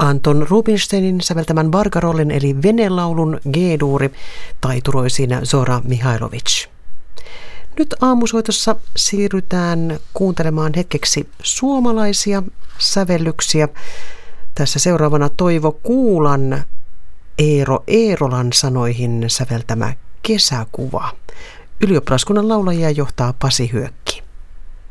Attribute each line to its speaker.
Speaker 1: Anton Rubinsteinin säveltämän Barcarollin eli venelaulun G-duuri, taituroisin Zora Mihailovic. Nyt aamusoitossa siirrytään kuuntelemaan hetkeksi suomalaisia sävellyksiä. Tässä seuraavana Toivo Kuulan Eero Eerolan sanoihin säveltämä Kesäkuva. Ylioppilaskunnan laulajia johtaa Pasi Hyökkä.